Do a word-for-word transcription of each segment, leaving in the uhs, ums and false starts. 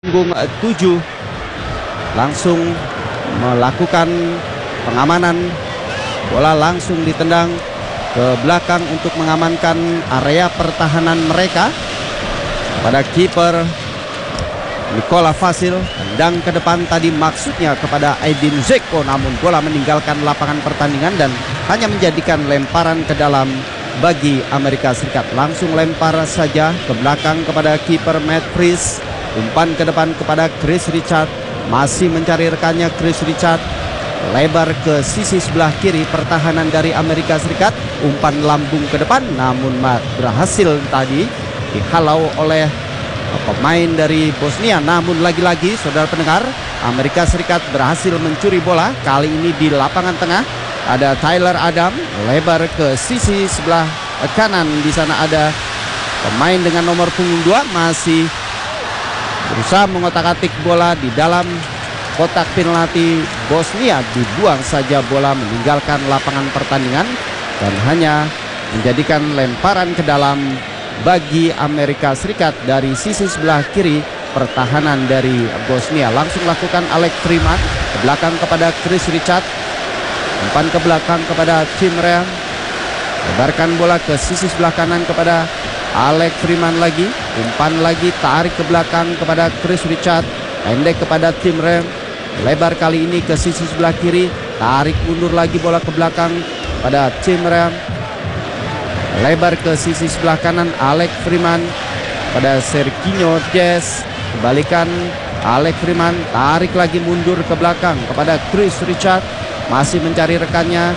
punggung tujuh langsung melakukan pengamanan. Bola langsung ditendang ke belakang untuk mengamankan area pertahanan mereka. Pada kiper Nikola Vasil, tendang ke depan tadi maksudnya kepada Edin Dzeko, namun bola meninggalkan lapangan pertandingan dan hanya menjadikan lemparan ke dalam bagi Amerika Serikat. Langsung lempar saja ke belakang kepada kiper Matt Freese. Umpan ke depan kepada Chris Richard, masih mencari rekannya Chris Richard, lebar ke sisi sebelah kiri pertahanan dari Amerika Serikat. Umpan lambung ke depan namun berhasil tadi dihalau oleh pemain dari Bosnia. Namun lagi-lagi saudara pendengar, Amerika Serikat berhasil mencuri bola. Kali ini di lapangan tengah ada Tyler Adam, lebar ke sisi sebelah kanan. Di sana ada pemain dengan nomor punggung dua, masih berusaha mengotak-atik bola di dalam kotak penalti Bosnia. Dibuang saja bola meninggalkan lapangan pertandingan dan hanya menjadikan lemparan ke dalam bagi Amerika Serikat dari sisi sebelah kiri pertahanan dari Bosnia. Langsung lakukan Alex Freeman ke belakang kepada Chris Richard. Umpan ke belakang kepada Tim Ream. Lebarkan bola ke sisi sebelah kanan kepada Alex Freeman lagi. Umpan lagi, tarik ke belakang kepada Chris Richard. Pendek kepada Tim Ream. Lebar kali ini ke sisi sebelah kiri. Tarik mundur lagi bola ke belakang pada Tim Ream. Lebar ke sisi sebelah kanan Alex Freeman pada Serginho Dest. Kembalikan Alex Freeman, tarik lagi mundur ke belakang kepada Chris Richard. Masih mencari rekannya.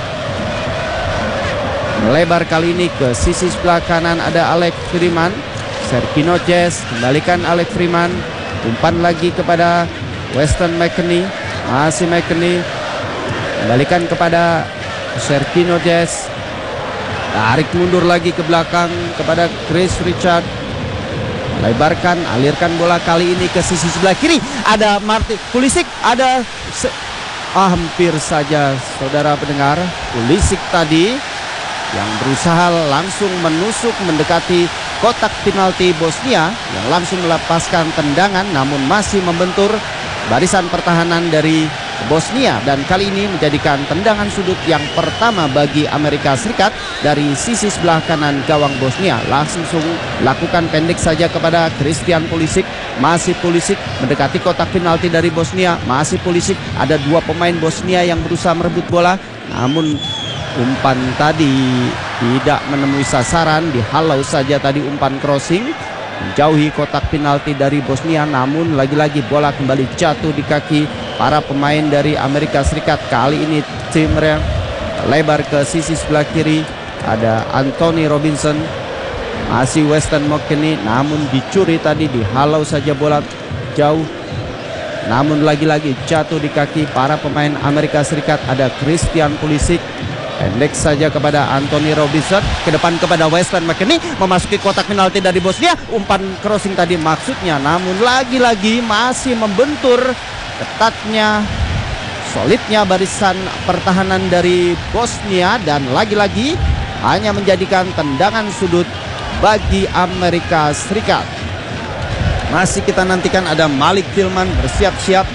Lebar kali ini ke sisi sebelah kanan ada Alex Freeman. Serginho Dest, kembalikan Alex Freeman. Umpan lagi kepada Weston McKennie. Masih McKennie, kembalikan kepada Serginho Dest. Tarik mundur lagi ke belakang kepada Chris Richard. Lebarkan, alirkan bola kali ini ke sisi sebelah kiri. Ada Martin Pulisic, ada ah, hampir saja saudara pendengar, Pulisic tadi yang berusaha langsung menusuk mendekati kotak penalti Bosnia, yang langsung melepaskan tendangan namun masih membentur barisan pertahanan dari Bosnia, dan kali ini menjadikan tendangan sudut yang pertama bagi Amerika Serikat dari sisi sebelah kanan gawang Bosnia. Langsung lakukan pendek saja kepada Christian Pulisic. Masih Pulisic mendekati kotak penalti dari Bosnia. Masih Pulisic, ada dua pemain Bosnia yang berusaha merebut bola, namun umpan tadi tidak menemui sasaran. Dihalau saja tadi umpan crossing menjauhi kotak penalti dari Bosnia, namun lagi-lagi bola kembali jatuh di kaki para pemain dari Amerika Serikat. Kali ini Tim Ream lebar ke sisi sebelah kiri ada Anthony Robinson. Masih Weston McKennie, namun dicuri tadi, dihalau saja bola jauh, namun lagi-lagi jatuh di kaki para pemain Amerika Serikat. Ada Christian Pulisic, pendek saja kepada Anthony Robinson, ke depan kepada Weston McKennie, memasuki kotak penalti dari Bosnia. Umpan crossing tadi maksudnya, namun lagi-lagi masih membentur ketatnya, solidnya barisan pertahanan dari Bosnia, dan lagi-lagi hanya menjadikan tendangan sudut bagi Amerika Serikat. Masih kita nantikan ada Malik Tillman bersiap-siap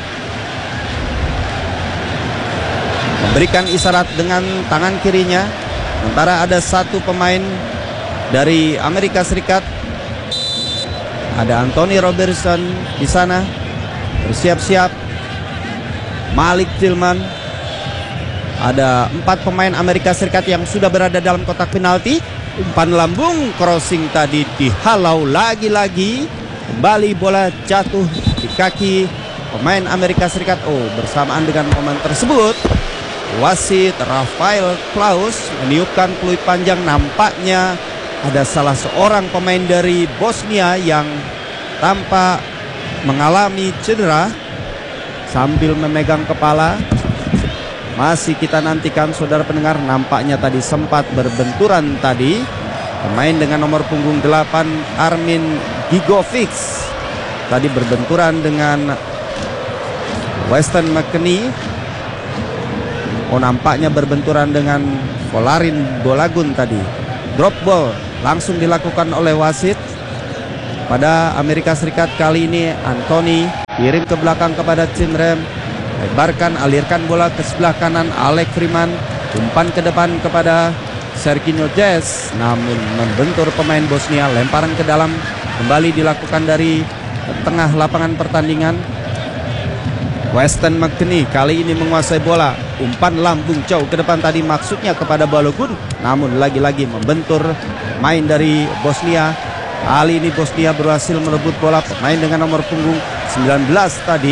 memberikan isyarat dengan tangan kirinya. Sementara ada satu pemain dari Amerika Serikat, ada Anthony Robertson di sana bersiap-siap. Malik Tillman. Ada empat pemain Amerika Serikat yang sudah berada dalam kotak penalti. Umpan lambung crossing tadi dihalau lagi-lagi. Kembali bola jatuh di kaki pemain Amerika Serikat. Oh, bersamaan dengan momen tersebut wasit Rafael Klaus meniupkan peluit panjang. Nampaknya ada salah seorang pemain dari Bosnia yang tampak mengalami cedera sambil memegang kepala. Masih kita nantikan saudara pendengar, nampaknya tadi sempat berbenturan tadi pemain dengan nomor punggung delapan Armin Gigovic tadi berbenturan dengan Weston McKennie. Oh, nampaknya berbenturan dengan Volarin Bolagun tadi. Drop ball langsung dilakukan oleh wasit. kepada Amerika Serikat. Kali ini Anthony kirim ke belakang kepada Tim Rem, lebarkan, alirkan bola ke sebelah kanan. Alex Freeman umpan ke depan kepada Serginho Jazz, namun membentur pemain Bosnia. Lemparan ke dalam kembali dilakukan dari tengah lapangan pertandingan. Weston McKennie kali ini menguasai bola, umpan lambung jauh ke depan tadi maksudnya kepada Balogun, namun lagi-lagi membentur main dari Bosnia. Kali ini Bosnia berhasil merebut bola. Pemain dengan nomor punggung sembilan belas tadi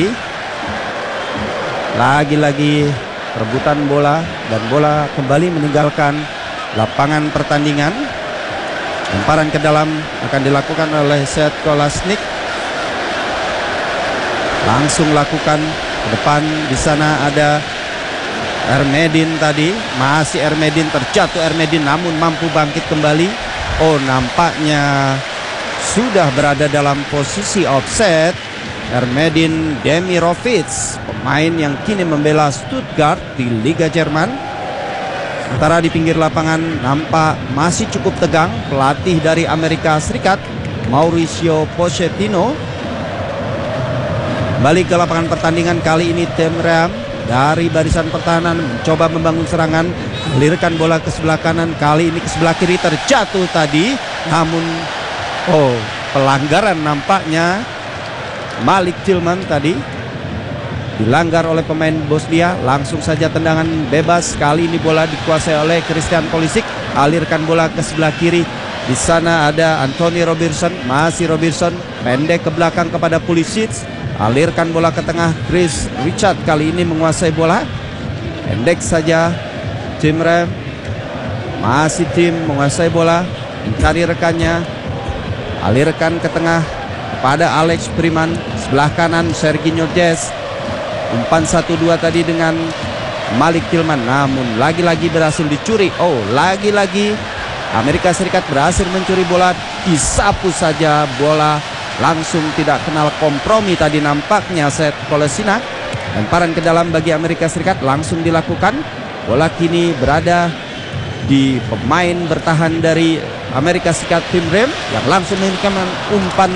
lagi-lagi rebutan bola, dan bola kembali meninggalkan lapangan pertandingan. Lemparan ke dalam akan dilakukan oleh Sead Kolasinac. Langsung lakukan ke depan. Di sana ada Ermedin tadi, masih Ermedin, terjatuh Ermedin namun mampu bangkit kembali. Oh, nampaknya sudah berada dalam posisi offset. Ermedin Demirovic, pemain yang kini membela Stuttgart di Liga Jerman. Sementara di pinggir lapangan nampak masih cukup tegang pelatih dari Amerika Serikat, Mauricio Pochettino. Balik ke lapangan pertandingan. Kali ini Tim Rem dari barisan pertahanan mencoba membangun serangan, alirkan bola ke sebelah kanan. Kali ini ke sebelah kiri, terjatuh tadi, namun oh, pelanggaran nampaknya. Malik Tillman tadi dilanggar oleh pemain Bosnia. Langsung saja tendangan bebas. Kali ini bola dikuasai oleh Christian Pulisic, alirkan bola ke sebelah kiri. Di sana ada Anthony Robertson, masih Robertson, pendek ke belakang kepada Pulisic, alirkan bola ke tengah. Chris Richard kali ini menguasai bola, pendek saja. Tim Rem, masih Tim menguasai bola, mencari rekannya, alirkan ke tengah kepada Alex Freeman. Sebelah kanan Serginho Jazz, umpan satu dua tadi dengan Malik Tillman, namun lagi-lagi berhasil dicuri. Oh, lagi-lagi Amerika Serikat berhasil mencuri bola. Disapu saja bola, langsung tidak kenal kompromi tadi nampaknya Sead Kolasinac. Lemparan ke dalam bagi Amerika Serikat langsung dilakukan. Bola kini berada di pemain bertahan dari Amerika Serikat, Tim Rem, yang langsung mengirimkan umpan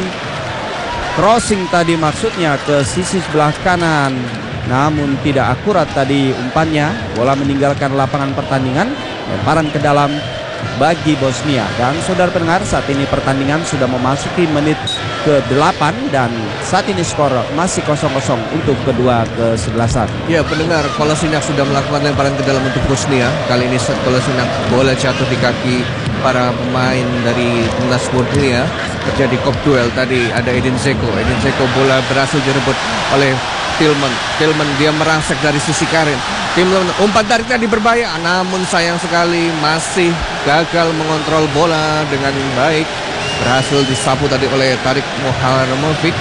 crossing tadi maksudnya ke sisi sebelah kanan, namun tidak akurat tadi umpannya. Bola meninggalkan lapangan pertandingan. Lemparan ke dalam bagi Bosnia. Dan saudara pendengar, saat ini pertandingan sudah memasuki menit ke delapan dan saat ini skor masih kosong kosong untuk kedua kesebelasan. Ya, pendengar, Kolasinac sudah melakukan lemparan ke dalam untuk Bosnia. Kali ini Sead Kolasinac, bola jatuh di kaki para pemain dari timnas Bosnia. Terjadi kop duel tadi, ada Edin Dzeko. Edin Dzeko, bola berhasil direbut oleh Tillman. Tillman dia merangsek dari sisi kanan. Tillman umpan tarik tadi berbahaya, namun sayang sekali masih gagal mengontrol bola dengan baik. Berhasil disapu tadi oleh Tarik Moharovic,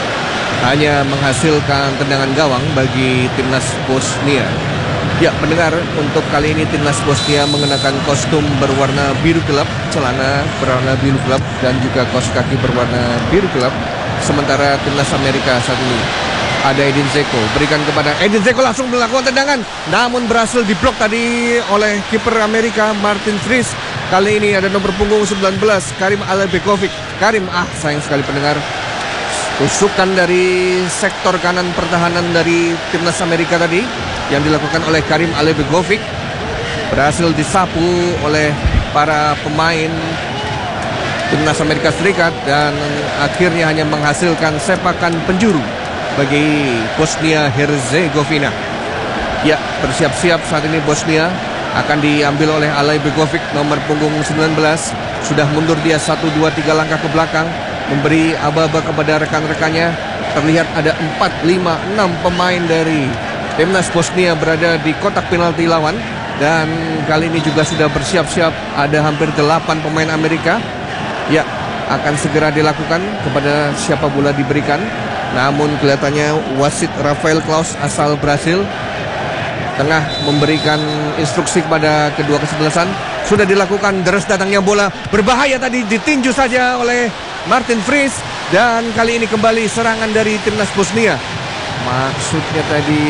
hanya menghasilkan tendangan gawang bagi timnas Bosnia. Ya, pendengar, untuk kali ini timnas Bosnia mengenakan kostum berwarna biru gelap, celana berwarna biru gelap, dan juga kaos kaki berwarna biru gelap. Sementara timnas Amerika saat ini ada Edin Dzeko, berikan kepada Edin Dzeko, langsung melakukan tendangan, namun berhasil diblok tadi oleh kiper Amerika Martin Fries. Kali ini ada nomor punggung sembilan belas, Karim Alebegovic. Karim, ah sayang sekali pendengar, tusukan dari sektor kanan pertahanan dari timnas Amerika tadi yang dilakukan oleh Karim Alebegovic berhasil disapu oleh para pemain timnas Amerika Serikat dan akhirnya hanya menghasilkan sepakan penjuru bagi Bosnia Herzegovina. Ya, bersiap-siap saat ini Bosnia akan diambil oleh Alebegovic, nomor punggung sembilan belas. Sudah mundur dia satu dua tiga langkah ke belakang, memberi aba-aba kepada rekan-rekannya. Terlihat ada empat, lima, enam pemain dari timnas Bosnia berada di kotak penalti lawan. Dan kali ini juga sudah bersiap-siap ada hampir delapan pemain Amerika. Ya, akan segera dilakukan kepada siapa bola diberikan. Namun kelihatannya wasit Rafael Klaus asal Brasil tengah memberikan instruksi kepada kedua kesebelasan. Sudah dilakukan, deres datangnya bola berbahaya tadi, ditinju saja oleh Martin Fries. Dan kali ini kembali serangan dari timnas Bosnia. Maksudnya tadi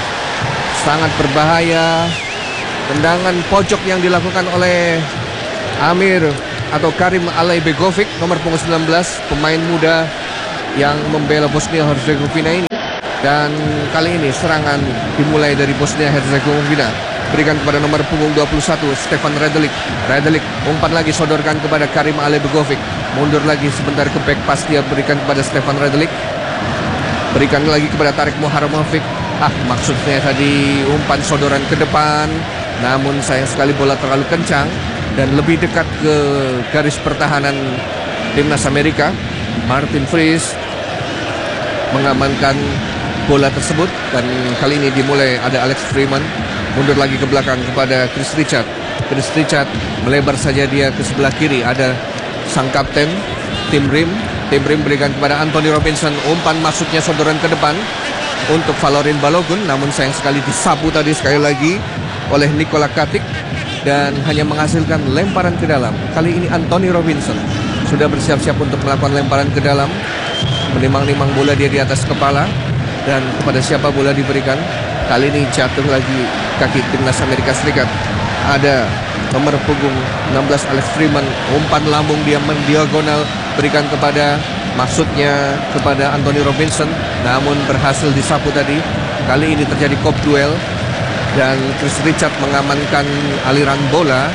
sangat berbahaya. Tendangan pojok yang dilakukan oleh Amir atau Karim Alejbegovic, nomor punggung sembilan belas, pemain muda yang membela Bosnia-Herzegovina ini. Dan kali ini serangan dimulai dari Bosnia-Herzegovina. Berikan kepada nomor punggung dua puluh satu, Stefan Radelic. Radelic umpan lagi, sodorkan kepada Karim Alejbegovic. Mundur lagi sebentar ke back pass, dia berikan kepada Stefan Radelic. Berikan lagi kepada Tarik Muharamovic. Ah, maksudnya tadi umpan sodoran ke depan, namun sayang sekali bola terlalu kencang dan lebih dekat ke garis pertahanan timnas Amerika. Martin Fries mengamankan bola tersebut, dan kali ini dimulai ada Alex Freeman mundur lagi ke belakang kepada Chris Richard. Chris Richard melebar saja dia ke sebelah kiri, ada sang kapten Tim Rim. Tim Rim berikan kepada Anthony Robinson, umpan masuknya sodoran ke depan untuk Valorin Balogun, namun sayang sekali disapu tadi sekali lagi oleh Nikola Katic dan hanya menghasilkan lemparan ke dalam. Kali ini Anthony Robinson sudah bersiap-siap untuk melakukan lemparan ke dalam, menimang-nimang bola dia di atas kepala, dan kepada siapa bola diberikan. Kali ini jatuh lagi kaki timnas Amerika Serikat. Ada nomor punggung enam belas Alex Freeman, umpan lambung dia mendiagonal, berikan kepada maksudnya kepada Anthony Robinson, namun berhasil disapu tadi. Kali ini terjadi kop duel dan Chris Richard mengamankan aliran bola.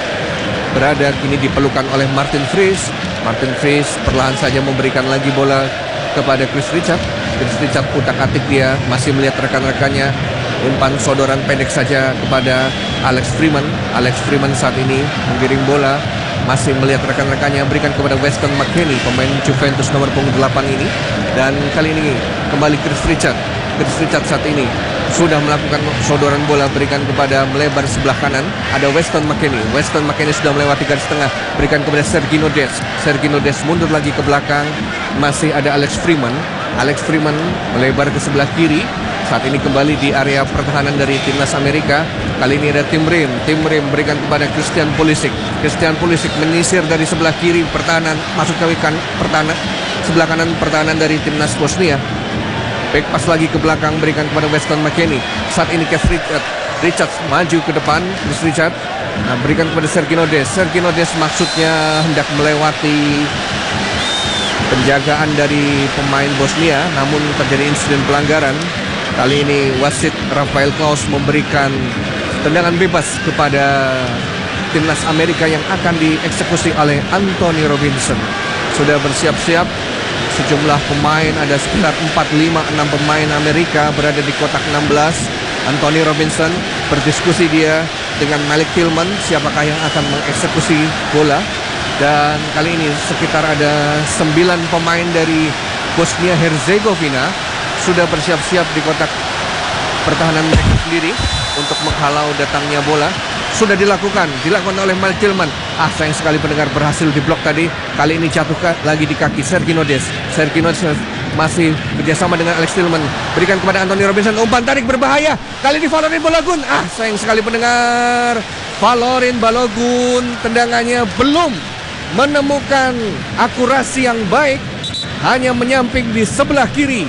Berada kini dipelukan oleh Martin Fries. Martin Fries perlahan saja memberikan lagi bola kepada Chris Richard. Chris Richard utak-atik, dia masih melihat rekan-rekannya. Umpan sodoran pendek saja kepada Alex Freeman. Alex Freeman saat ini menggiring bola, masih melihat rekan-rekannya, berikan kepada Weston McKennie, pemain Juventus nomor punggung delapan ini. Dan kali ini kembali Chris Richard. Chris Richard saat ini sudah melakukan sodoran bola, berikan kepada melebar sebelah kanan, ada Weston McKennie. Weston McKennie sudah melewati garis tengah, berikan kepada Sergino Dest. Sergino Dest mundur lagi ke belakang, masih ada Alex Freeman. Alex Freeman melebar ke sebelah kiri. Saat ini kembali di area pertahanan dari timnas Amerika. Kali ini ada Tim Rim. Tim Rim berikan kepada Christian Pulisic. Christian Pulisic menyisir dari sebelah kiri pertahanan, masuk ke kan pertahanan sebelah kanan pertahanan dari timnas Bosnia. Back pass lagi ke belakang, berikan kepada Weston McKennie. Saat ini Chris Richard, Richards maju ke depan. Chris Richard nah, berikan kepada Sergino Dest. Sergino Dest maksudnya hendak melewati penjagaan dari pemain Bosnia, namun terjadi insiden pelanggaran. Kali ini wasit Rafael Klaus memberikan tendangan bebas kepada timnas Amerika yang akan dieksekusi oleh Anthony Robinson. Sudah bersiap-siap sejumlah pemain, ada sekitar empat, lima, enam pemain Amerika berada di kotak enam belas. Anthony Robinson berdiskusi dia dengan Malik Tillman, siapakah yang akan mengeksekusi bola. Dan kali ini sekitar ada sembilan pemain dari Bosnia-Herzegovina sudah bersiap-siap di kotak pertahanan mereka sendiri untuk menghalau datangnya bola. Sudah dilakukan, dilakukan oleh Malik Tillman. Ah, sayang sekali pendengar, berhasil diblok tadi. Kali ini jatuh lagi di kaki Sergino Dest. Sergino Dest masih kerjasama dengan Alex Tillman. Berikan kepada Anthony Robinson, umpan tarik berbahaya. Kali ini Valorin Balogun. Ah, sayang sekali pendengar, Valorin Balogun tendangannya belum menemukan akurasi yang baik, hanya menyamping di sebelah kiri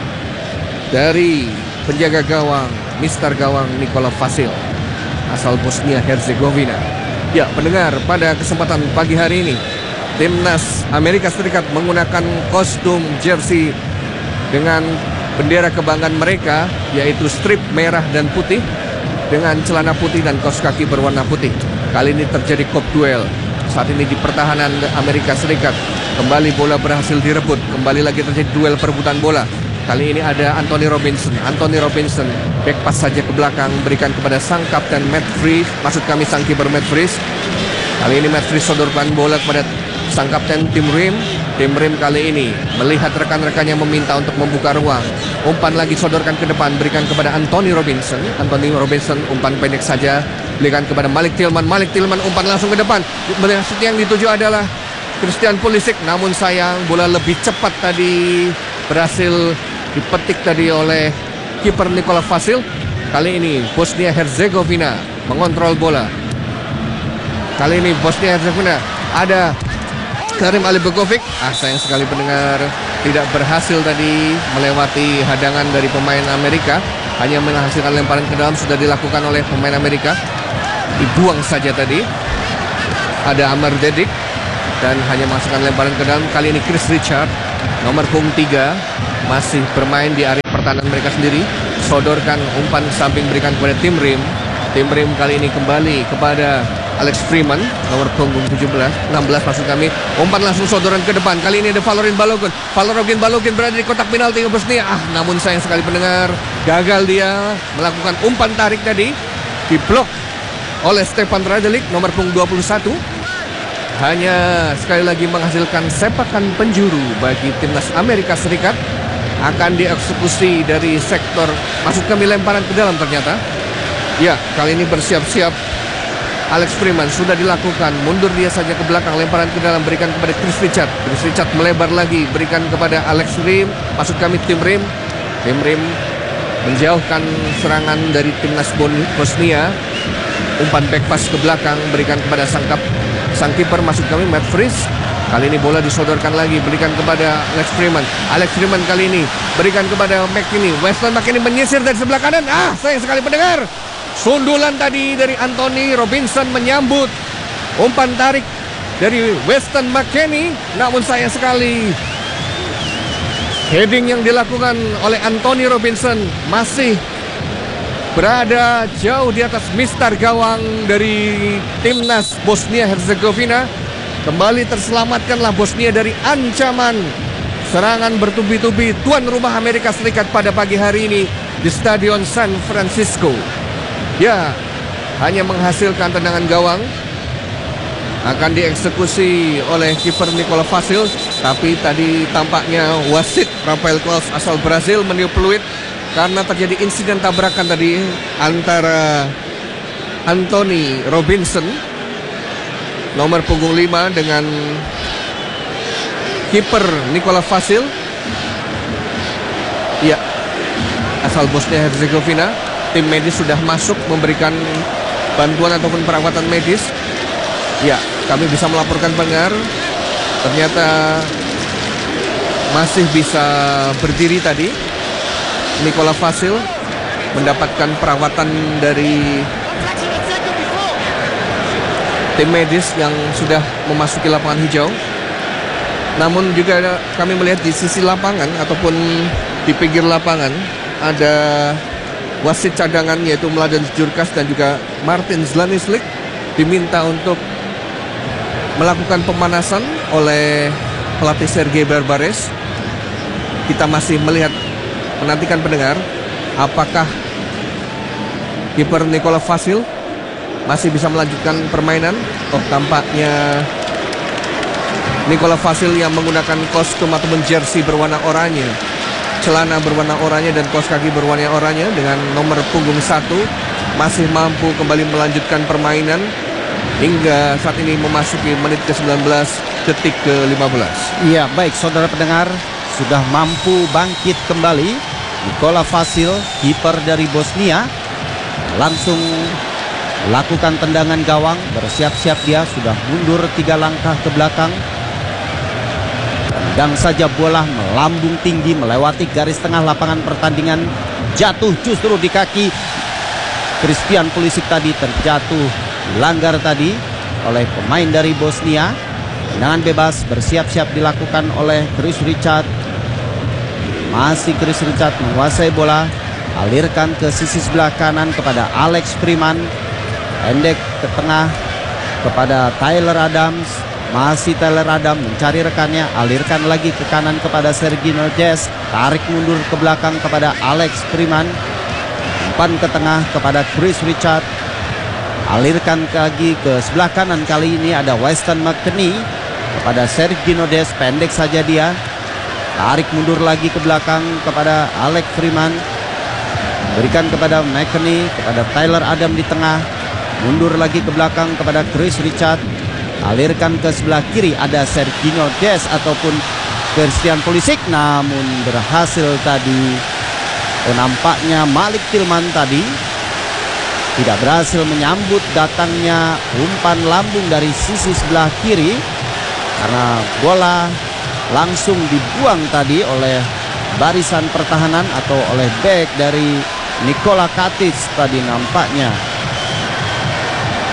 dari penjaga gawang, Mister Gawang Nikola Vasil, asal Bosnia-Herzegovina. Ya, pendengar, pada kesempatan pagi hari ini timnas Amerika Serikat menggunakan kostum jersey dengan bendera kebanggaan mereka, yaitu strip merah dan putih dengan celana putih dan kaos kaki berwarna putih. Kali ini terjadi kop duel. Saat ini di pertahanan Amerika Serikat kembali bola berhasil direbut. Kembali lagi terjadi duel perebutan bola. Kali ini ada Anthony Robinson. Anthony Robinson back pass saja ke belakang, berikan kepada sang kapten Matt Fries, maksud kami sang kiper Matt Fries. Kali ini Matt Fries sodorkan bola kepada sang kapten Tim Rim. Tim Rim kali ini melihat rekan-rekannya meminta untuk membuka ruang. Umpan lagi sodorkan ke depan, berikan kepada Anthony Robinson. Anthony Robinson umpan pendek saja, berikan kepada Malik Tillman. Malik Tillman umpan langsung ke depan. Maksudnya yang dituju adalah Christian Pulisic, namun sayang bola lebih cepat tadi berhasil dipetik tadi oleh kiper Nikola Vasil. Kali ini Bosnia-Herzegovina mengontrol bola. Kali ini Bosnia-Herzegovina ada Karim Alejbegovic. Ah, sayang sekali pendengar, tidak berhasil tadi melewati hadangan dari pemain Amerika. Hanya menghasilkan lemparan ke dalam, sudah dilakukan oleh pemain Amerika. Dibuang saja tadi. Ada Amar Dedik. dan hanya masukkan lemparan ke dalam. Kali ini Chris Richard, nomor punggung tiga, masih bermain di area pertahanan mereka sendiri. Sodorkan umpan samping berikan kepada Tim Rim. Tim Rim kali ini kembali kepada Alex Freeman, nomor punggung tujuh belas, enam belas maksud kami. Umpan langsung sodoran ke depan. Kali ini ada Valorin Balogun. Valorin Balogun berada di kotak penalti Bosnia. Ah, namun sayang sekali pendengar, gagal dia melakukan umpan tarik tadi. Diblok oleh Stefan Radelik, nomor punggung dua puluh satu. Hanya sekali lagi menghasilkan sepakan penjuru bagi timnas Amerika Serikat. Akan dieksekusi dari sektor, maksud kami lemparan ke dalam ternyata. Ya, kali ini bersiap-siap Alex Freeman sudah dilakukan. Mundur dia saja ke belakang, lemparan ke dalam, berikan kepada Chris Richard. Chris Richard melebar lagi, berikan kepada Alex Rim, maksud kami Tim Rim. Tim Rim menjauhkan serangan dari timnas Bosnia. Umpan back pass ke belakang, berikan kepada sang kap, sang kiper, maksud kami Matt Fries. Kali ini bola disodorkan lagi, berikan kepada Alex Freeman. Alex Freeman kali ini berikan kepada McKinney. Weston McKinney menyisir dari sebelah kanan. Ah, sayang sekali pendengar. Sundulan tadi dari Anthony Robinson menyambut umpan tarik dari Weston McKinney. Namun sayang sekali heading yang dilakukan oleh Anthony Robinson masih berada jauh di atas mistar gawang dari timnas Bosnia-Herzegovina. Kembali terselamatkanlah Bosnia dari ancaman serangan bertubi-tubi tuan rumah Amerika Serikat pada pagi hari ini di Stadion San Francisco. Ya, hanya menghasilkan tendangan gawang. Akan dieksekusi oleh kiper Nikola Vasil. Tapi tadi tampaknya wasit Rafael Claus asal Brazil meniup peluit karena terjadi insiden tabrakan tadi antara Anthony Robinson, nomor punggung lima, dengan kiper Nikola Vasil. Ya, asal Bosnia-Herzegovina. Tim medis sudah masuk memberikan bantuan ataupun perawatan medis. Ya, kami bisa melaporkan pendengar, ternyata masih bisa berdiri tadi. Nikola Vasil mendapatkan perawatan dari tim medis yang sudah memasuki lapangan hijau. Namun juga kami melihat di sisi lapangan ataupun di pinggir lapangan ada wasit cadangan yaitu Mladen Djurkas dan juga Martin Zlanislik diminta untuk melakukan pemanasan oleh pelatih Sergei Barbares. Kita masih melihat, menantikan pendengar, apakah kiper Nikola Vasil masih bisa melanjutkan permainan. Oh, tampaknya Nikola Vasil yang menggunakan kostum ataupun jersey berwarna oranye, celana berwarna oranye dan kaos kaki berwarna oranye dengan nomor punggung satu masih mampu kembali melanjutkan permainan hingga saat ini memasuki menit ke sembilan belas, detik ke lima belas. Iya, baik saudara pendengar, sudah mampu bangkit kembali Nikola Vasil, kiper dari Bosnia, langsung lakukan tendangan gawang. Bersiap-siap dia, sudah mundur tiga langkah ke belakang. Tendang saja bola melambung tinggi melewati garis tengah lapangan pertandingan. Jatuh justru di kaki Christian Pulisic tadi, terjatuh, dilanggar tadi oleh pemain dari Bosnia. Tendangan bebas bersiap-siap dilakukan oleh Chris Richard. Masih Chris Richard menguasai bola, alirkan ke sisi sebelah kanan kepada Alex Freeman. Pendek ke tengah kepada Tyler Adams. Masih Tyler Adams mencari rekannya, alirkan lagi ke kanan kepada Sergio Nurjes. Tarik mundur ke belakang kepada Alex Freeman. Umpan ke tengah kepada Chris Richard. Alirkan lagi ke sebelah kanan, kali ini ada Weston McKinney kepada Sergio Nurjes. Pendek saja dia. Tarik mundur lagi ke belakang kepada Alex Freeman. Berikan kepada McKinney, kepada Tyler Adams di tengah. Mundur lagi ke belakang kepada Chris Richard. Alirkan ke sebelah kiri, ada Sergio Des ataupun Christian Pulisic, namun berhasil tadi. Oh, nampaknya Malik Tillman tadi tidak berhasil menyambut datangnya umpan lambung dari sisi sebelah kiri, karena bola langsung dibuang tadi oleh barisan pertahanan atau oleh bek dari Nikola Katic tadi nampaknya.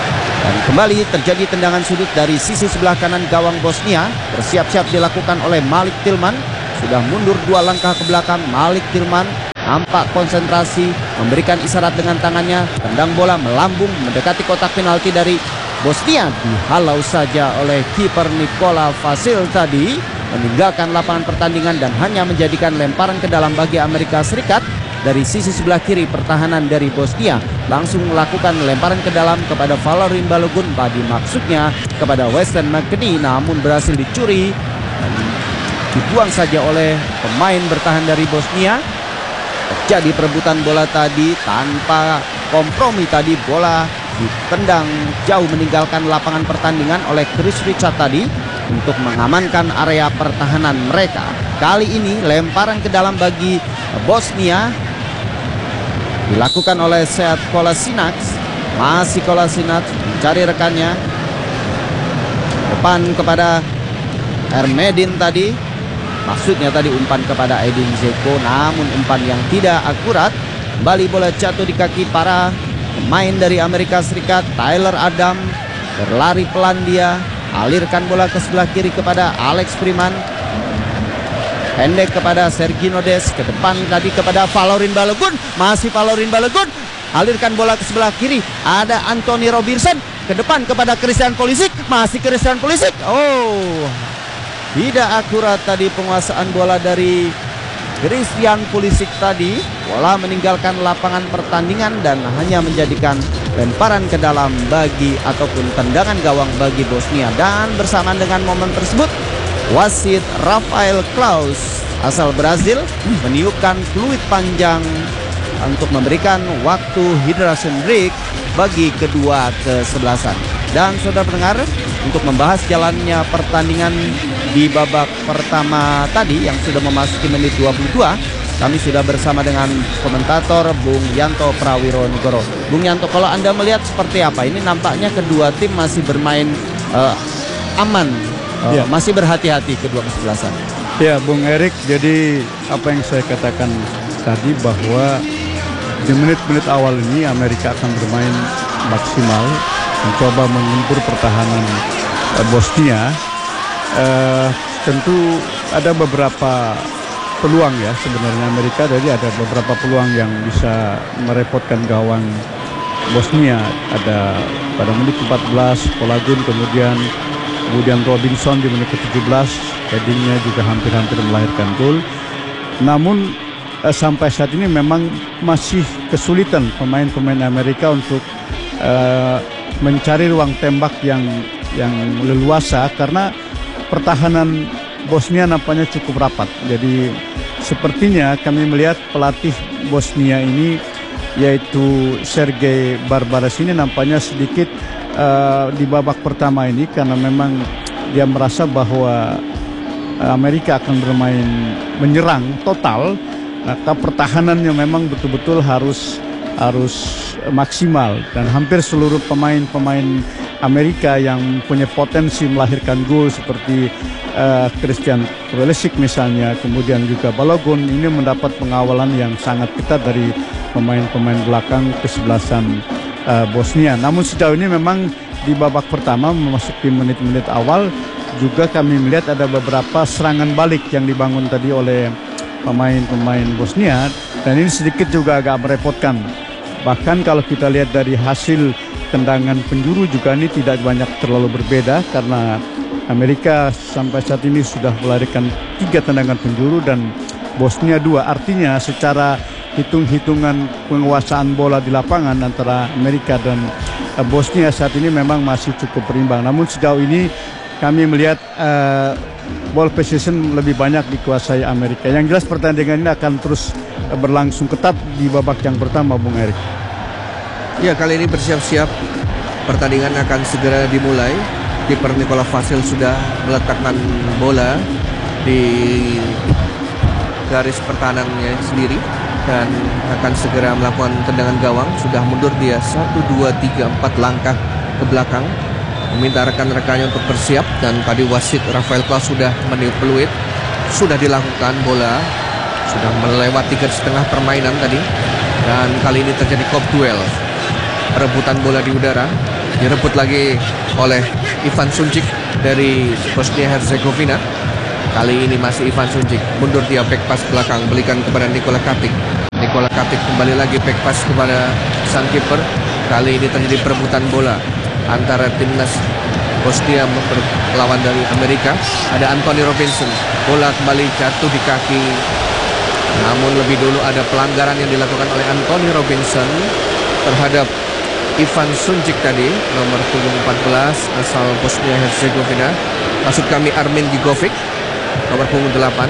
Dan kembali terjadi tendangan sudut dari sisi sebelah kanan gawang Bosnia. Bersiap-siap dilakukan oleh Malik Tilman. Sudah mundur dua langkah ke belakang. Malik Tilman nampak konsentrasi, memberikan isyarat dengan tangannya. Tendang bola melambung mendekati kotak penalti dari Bosnia. Dihalau saja oleh kiper Nikola Vasil tadi, meninggalkan lapangan pertandingan dan hanya menjadikan lemparan ke dalam bagi Amerika Serikat. Dari sisi sebelah kiri pertahanan dari Bosnia langsung melakukan lemparan ke dalam kepada Valerin Balogun. Tadi maksudnya kepada Weston McKennie, namun berhasil dicuri dan dibuang saja oleh pemain bertahan dari Bosnia. Terjadi perebutan bola tadi tanpa kompromi. Tadi bola ditendang jauh meninggalkan lapangan pertandingan oleh Chris Richard tadi untuk mengamankan area pertahanan mereka. Kali ini lemparan ke dalam bagi Bosnia dilakukan oleh Sead Kolasinac. Masih Kolasinac mencari rekannya, depan kepada Ermedin tadi. Maksudnya tadi umpan kepada Edin Dzeko, namun umpan yang tidak akurat. Kembali bola jatuh di kaki para pemain dari Amerika Serikat. Tyler Adam berlari pelan, dia alirkan bola ke sebelah kiri kepada Alex Freeman. Pendek kepada Sergino Des, ke depan tadi kepada Valerin Balogun. Masih Valerin Balogun, alirkan bola ke sebelah kiri. Ada Anthony Robertson, ke depan kepada Christian Pulisic. Masih Christian Pulisic. Oh, tidak akurat tadi penguasaan bola dari Christian Pulisic tadi. Bola meninggalkan lapangan pertandingan dan hanya menjadikan lemparan ke dalam bagi ataupun tendangan gawang bagi Bosnia. Dan bersamaan dengan momen tersebut, wasit Rafael Klaus asal Brazil meniupkan fluid panjang untuk memberikan waktu hydration break bagi kedua kesebelasan. Dan saudara pendengar, untuk membahas jalannya pertandingan di babak pertama tadi yang sudah memasuki menit dua puluh dua, kami sudah bersama dengan komentator Bung Yanto Prawironegoro. Bung Yanto, kalau Anda melihat seperti apa? Ini nampaknya kedua tim masih bermain uh, aman, uh, ya. Masih berhati-hati kedua kesebelasan. Ya, Bung Erik, jadi apa yang saya katakan tadi bahwa di menit-menit awal ini Amerika akan bermain maksimal, mencoba mengempur pertahanan uh, Bosnia. Uh, tentu ada beberapa peluang ya sebenarnya Amerika, jadi ada beberapa peluang yang bisa merepotkan gawang Bosnia. Ada pada menit empat belas Polagun, kemudian kemudian Robinson di menit ke tujuh belas, headingnya juga hampir-hampir melahirkan gol. Namun eh, sampai saat ini memang masih kesulitan pemain-pemain Amerika untuk eh, mencari ruang tembak yang yang leluasa karena pertahanan Bosnia nampaknya cukup rapat. Jadi sepertinya kami melihat pelatih Bosnia ini yaitu Sergej Barbaras ini nampaknya sedikit uh, di babak pertama ini karena memang dia merasa bahwa Amerika akan bermain menyerang total, maka pertahanannya memang betul-betul harus harus maksimal dan hampir seluruh pemain-pemain Amerika yang punya potensi melahirkan gol seperti uh, Christian Pulisic misalnya, kemudian juga Balogun ini mendapat pengawalan yang sangat ketat dari pemain-pemain belakang kesebelasan uh, Bosnia. Namun sejauh ini memang di babak pertama memasuki menit-menit awal juga kami melihat ada beberapa serangan balik yang dibangun tadi oleh pemain-pemain Bosnia dan ini sedikit juga agak merepotkan. Bahkan kalau kita lihat dari hasil tendangan penjuru juga ini tidak banyak terlalu berbeda karena Amerika sampai saat ini sudah melarikan tiga tendangan penjuru dan Bosnia dua. Artinya secara hitung-hitungan penguasaan bola di lapangan antara Amerika dan Bosnia saat ini memang masih cukup berimbang. Namun sejauh ini kami melihat uh, ball possession lebih banyak dikuasai Amerika. Yang jelas pertandingan ini akan terus berlangsung ketat di babak yang pertama, Bung Erik. Ya, kali ini bersiap-siap, pertandingan akan segera dimulai. Kiper Nikola Vasil sudah meletakkan bola di garis pertahanannya sendiri dan akan segera melakukan tendangan gawang. Sudah mundur dia satu, dua, tiga, empat langkah ke belakang, meminta rekan-rekannya untuk bersiap. Dan tadi wasit Rafael Klaus sudah meniup peluit. Sudah dilakukan, bola sudah melewati garis setengah permainan tadi. Dan kali ini terjadi kop duel, perebutan bola di udara. Direbut lagi oleh Ivan Sunčić dari Bosnia Herzegovina. Kali ini masih Ivan Sunčić. Mundur dia, back pass belakang, belikan kepada Nikola Katic. Nikola Katic kembali lagi back pass kepada sang kiper. Kali ini terjadi perebutan bola antara timnas Bosnia berlawan dari Amerika. Ada Anthony Robinson. Bola kembali jatuh di kaki. Namun lebih dulu ada pelanggaran yang dilakukan oleh Anthony Robinson terhadap Ivan Sunčić tadi, nomor punggung empat belas asal Bosnia Herzegovina. Maksud kami Armin Gigovic, nomor punggung delapan,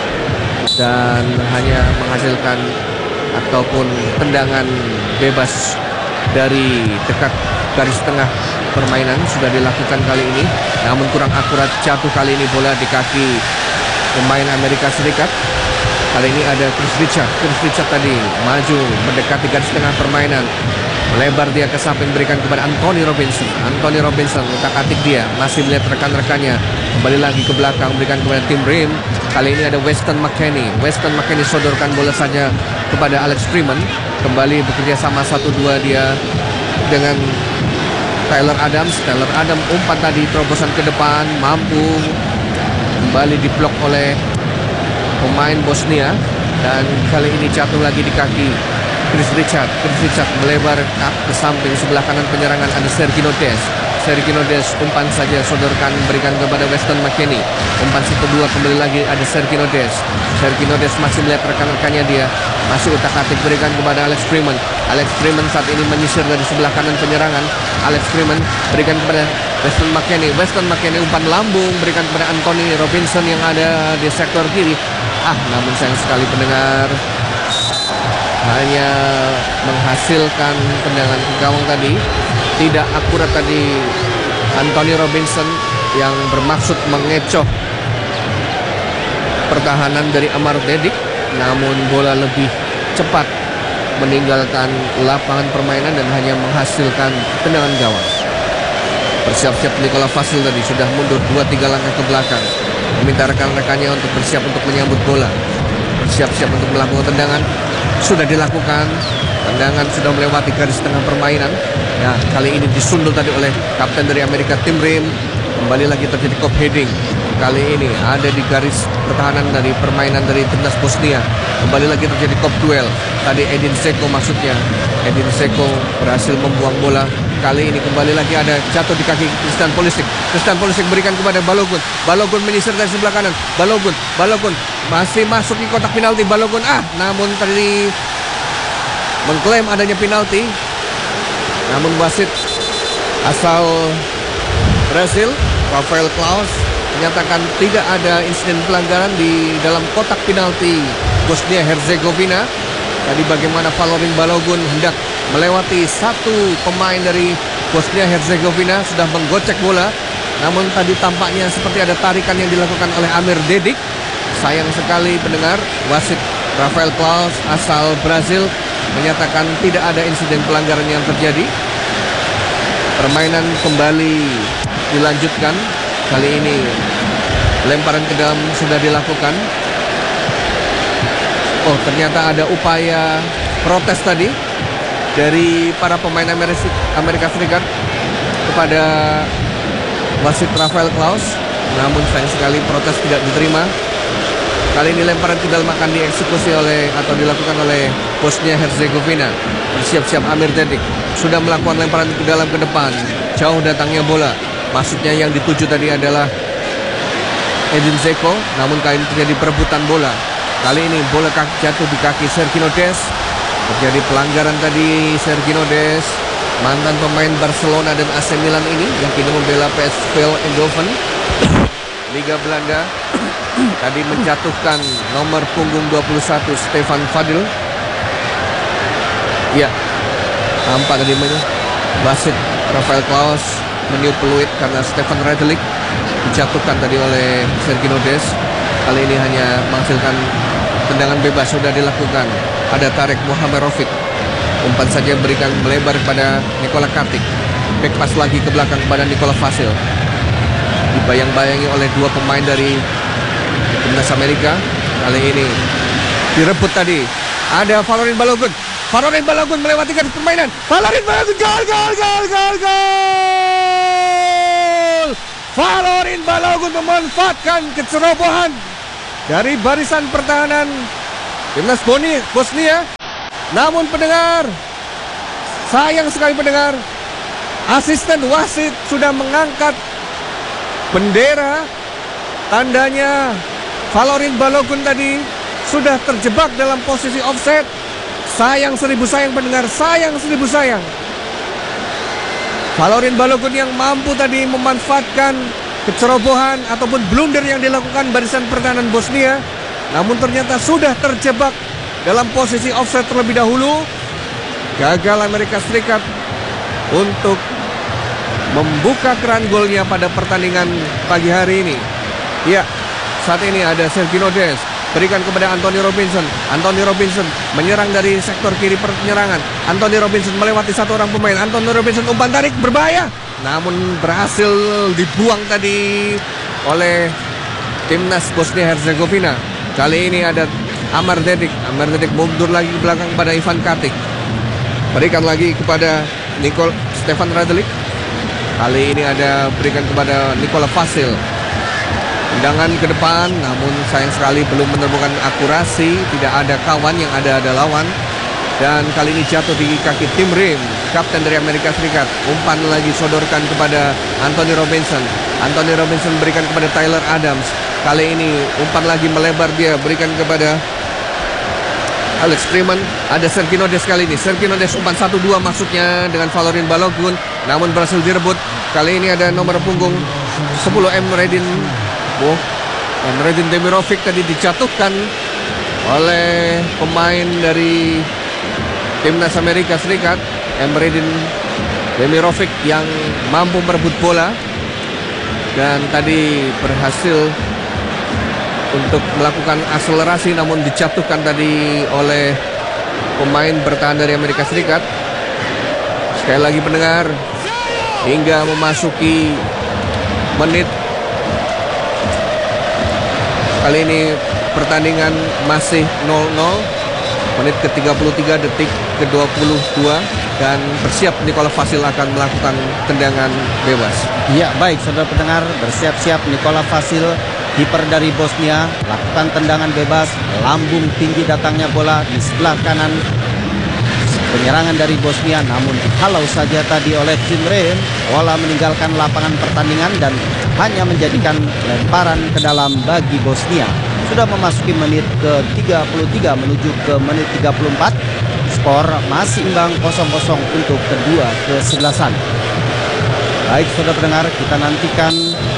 dan hanya menghasilkan ataupun tendangan bebas dari dekat garis tengah permainan sudah dilakukan kali ini. Namun kurang akurat, jatuh kali ini bola di kaki pemain Amerika Serikat. Kali ini ada Chris Richard. Chris Richard tadi maju mendekati garis tengah permainan, melebar dia ke samping, berikan kepada Anthony Robinson. Anthony Robinson utak-atik dia, masih melihat rekan-rekannya, kembali lagi ke belakang, berikan kepada Tim Ream. Kali ini ada Weston McKennie. Weston McKennie sodorkan bola saja kepada Alex Freeman. Kembali bekerja sama satu dua dia dengan Tyler Adams. Tyler Adams umpan tadi, terobosan ke depan, mampu kembali diblok oleh pemain Bosnia, dan kali ini jatuh lagi di kaki Chris Richard. Chris Richard melebar ke samping sebelah kanan penyerangan, ada Sergino Des. Sergino Des umpan saja, sodorkan, berikan kepada Weston McKennie. Umpan satu dua, kembali lagi ada Sergino Des. Sergino Des masih melihat rekan-rekannya, dia masih utak-atik, berikan kepada Alex Freeman. Alex Freeman saat ini menyisir dari sebelah kanan penyerangan. Alex Freeman berikan kepada Weston McKennie. Weston McKennie umpan lambung, berikan kepada Anthony Robinson yang ada di sektor kiri. Ah, namun sayang sekali pendengar, hanya menghasilkan tendangan ke gawang tadi. Tidak akurat tadi Anthony Robinson yang bermaksud mengecoh pertahanan dari Amar Dedić, namun bola lebih cepat meninggalkan lapangan permainan dan hanya menghasilkan tendangan gawang. Bersiap-siap Nikola Vasil tadi sudah mundur dua tiga langkah ke belakang, meminta rekan-rekannya untuk bersiap untuk menyambut bola, bersiap-siap untuk melakukan tendangan. Sudah dilakukan, tendangan sudah melewati garis tengah permainan. Nah, kali ini disundul tadi oleh kapten dari Amerika, Tim Ream. Kembali lagi terjadi cop heading. Kali ini ada di garis pertahanan dari permainan dari timnas Bosnia. Kembali lagi terjadi cop duel. Tadi Edin Dzeko maksudnya. Edin Dzeko berhasil membuang bola. Kali ini kembali lagi ada jatuh di kaki Christian Pulisic. Christian Pulisic berikan kepada Balogun. Balogun menyisir dari sebelah kanan. Balogun, Balogun masih masuk di kotak penalti. Balogun ah, namun tadi mengklaim adanya penalti. Namun wasit asal Brasil, Rafael Klaus, menyatakan tidak ada insiden pelanggaran di dalam kotak penalti Bosnia Herzegovina. Tadi bagaimana Valorin Balogun hendak melewati satu pemain dari Bosnia Herzegovina, sudah menggocek bola. Namun tadi tampaknya seperti ada tarikan yang dilakukan oleh Amir Dedić. Sayang sekali pendengar, wasit Rafael Klaus asal Brazil menyatakan tidak ada insiden pelanggaran yang terjadi. Permainan kembali dilanjutkan. Kali ini lemparan ke dalam sudah dilakukan. Oh, ternyata ada upaya protes tadi dari para pemain Amerika Serikat kepada wasit Rafael Klaus. Namun sayang sekali protes tidak diterima. Kali ini lemparan ke dalam akan dieksekusi oleh atau dilakukan oleh Bosnia Herzegovina. Bersiap-siap Amir Dedić sudah melakukan lemparan ke dalam ke depan. Jauh datangnya bola. Maksudnya yang dituju tadi adalah Edin Dzeko. Namun kali ini terjadi perebutan bola. Kali ini bola jatuh di kaki Sergino Des. Terjadi pelanggaran tadi Sergino Des, mantan pemain Barcelona dan A C Milan ini yang kini membela P S V Eindhoven Liga Belanda. Tadi menjatuhkan nomor punggung dua puluh satu Stefan Fadil. Ya, tampak tadi wasit Rafael Klaus meniup peluit karena Stefan Radelic dijatuhkan tadi oleh Sergino Des. Kali ini hanya menghasilkan tendangan bebas sudah dilakukan. Ada Tarek Muhammedrovic. Umpan saja berikan melebar kepada Nikola Katic. Back pass lagi ke belakang kepada Nikola Vasil. Dibayang-bayangi oleh dua pemain dari timnas Amerika. Kali ini direbut tadi. Ada Valorin Balogun. Falorin Balogun melewati garis permainan. Falorin Balogun, gol, gol, gol, gol, gol. Falorin Balogun memanfaatkan kecerobohan dari barisan pertahanan timnas Bosnia. Namun pendengar, sayang sekali pendengar, asisten wasit sudah mengangkat bendera, tandanya Falorin Balogun tadi sudah terjebak dalam posisi offset. Sayang seribu sayang pendengar, sayang seribu sayang. Falorin Balogun yang mampu tadi memanfaatkan kecerobohan ataupun blunder yang dilakukan barisan pertahanan Bosnia, namun ternyata sudah terjebak dalam posisi offset terlebih dahulu. Gagal Amerika Serikat untuk membuka keran golnya pada pertandingan pagi hari ini. Ya, saat ini ada Sergio Des, berikan kepada Anthony Robinson. Anthony Robinson menyerang dari sektor kiri penyerangan. Anthony Robinson melewati satu orang pemain. Anthony Robinson umpan tarik berbahaya, namun berhasil dibuang tadi oleh timnas Bosnia Herzegovina. Kali ini ada Amar Dedik. Amar Dedik mundur lagi ke belakang kepada Ivan Katic. Berikan lagi kepada Nikol Stefan Radelic. Kali ini ada berikan kepada Nikola Vasil. Tendangan ke depan, namun sayang sekali belum menemukan akurasi. Tidak ada kawan, yang ada ada lawan. Dan kali ini jatuh di kaki Tim Rim, kapten dari Amerika Serikat. Umpan lagi sodorkan kepada Anthony Robinson. Anthony Robinson berikan kepada Tyler Adams. Kali ini umpan lagi melebar, dia berikan kepada Alex Freeman. Ada Sergio Des kali ini. Sergio Des umpan satu dua maksudnya dengan Falorin Balogun, namun berhasil direbut. Kali ini ada nomor punggung sepuluh Emredin Oh, Emredin Demirovic tadi dijatuhkan oleh pemain dari timnas Amerika Serikat. Emredin Demirovic yang mampu merebut bola dan tadi berhasil untuk melakukan akselerasi, namun dijatuhkan tadi oleh pemain bertahan dari Amerika Serikat. Sekali lagi pendengar, hingga memasuki menit kali ini pertandingan masih nol nol. Menit ke tiga puluh tiga, detik ke dua puluh dua, dan bersiap Nikola Vasil akan melakukan tendangan bebas. Ya, baik saudara pendengar, bersiap-siap Nikola Vasil, kiper dari Bosnia, lakukan tendangan bebas. Lambung tinggi datangnya bola di sebelah kanan penyerangan dari Bosnia, namun dihalau saja tadi oleh Tim Rim. Bola meninggalkan lapangan pertandingan dan hanya menjadikan lemparan ke dalam bagi Bosnia. Sudah memasuki menit ke tiga puluh tiga menuju ke menit tiga puluh empat. Skor masih imbang kosong kosong untuk kedua kesebelasan. Baik saudara pendengar, kita nantikan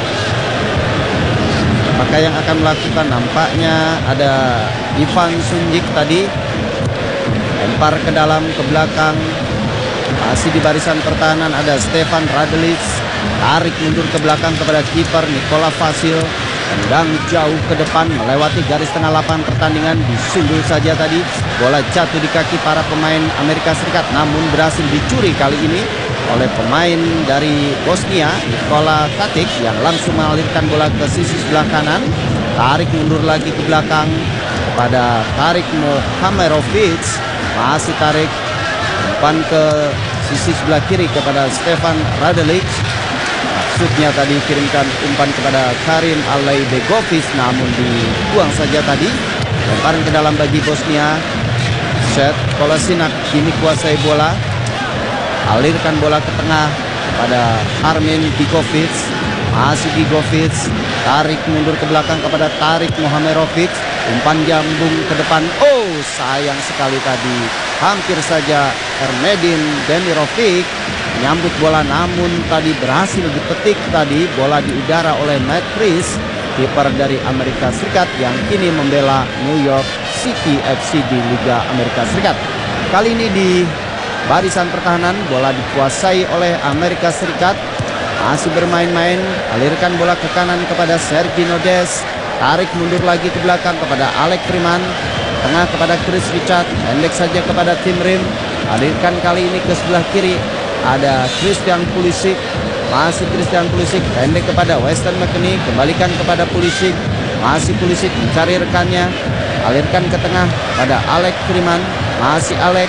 apakah yang akan melakukan. Nampaknya ada Ivan Sunjic tadi, lempar ke dalam, ke belakang. Masih di barisan pertahanan ada Stefan Radelic, tarik mundur ke belakang kepada kiper Nikola Vasil. Tendang jauh ke depan melewati garis tengah lapangan pertandingan, disundul saja tadi. Bola jatuh di kaki para pemain Amerika Serikat, namun berhasil dicuri kali ini oleh pemain dari Bosnia, Nikola Katic, yang langsung mengalirkan bola ke sisi sebelah kanan. Tarik mundur lagi ke belakang kepada Tarik Mohamerovic. Masih tarik, umpan ke sisi sebelah kiri kepada Stefan Radelic. Maksudnya tadi kirimkan umpan kepada Karim Alaibegovic, namun dibuang saja tadi. Lemparan ke dalam bagi Bosnia. Set Kolasinac kini kuasai bola, alirkan bola ke tengah kepada Armin Bigovic. Masih Bigovic, tarik mundur ke belakang kepada Tarik Mohamerovic. Umpan jambung ke depan. Oh, sayang sekali tadi, hampir saja Ermedin Demirovic menyambut bola, namun tadi berhasil dipetik tadi bola di udara oleh Matt Priest, kiper dari Amerika Serikat yang kini membela New York City F C di Liga Amerika Serikat. Kali ini di barisan pertahanan bola dikuasai oleh Amerika Serikat. Masih bermain-main, alirkan bola ke kanan kepada Sergio Des, tarik mundur lagi ke belakang kepada Alex Freeman, tengah kepada Chris Richard, pendek saja kepada Tim Rim. Alirkan kali ini ke sebelah kiri, ada Christian Pulisic. Masih Christian Pulisic, pendek kepada Weston McKennie, kembalikan kepada Pulisic. Masih Pulisic mencari rekannya, alirkan ke tengah pada Alex Freeman. Masih Alex,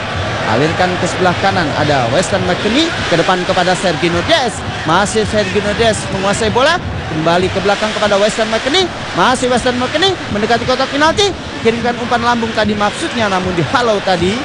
Alirkan ke sebelah kanan, ada Weston McKennie. Ke depan kepada Sergino Des. Masih Sergino Des menguasai bola. Kembali ke belakang kepada Weston McKennie. Masih Weston McKennie mendekati kotak penalti. Kirimkan umpan lambung tadi maksudnya, namun dihalau tadi